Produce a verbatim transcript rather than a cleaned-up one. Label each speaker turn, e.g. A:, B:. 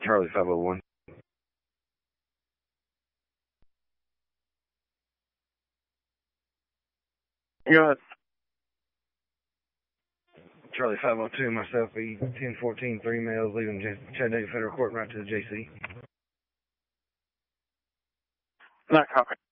A: Charlie five oh one.
B: Go ahead.
A: Charlie five oh two, myself, E ten fourteen, three males leaving Chattanooga Federal Court right to the J C.
B: Not copy.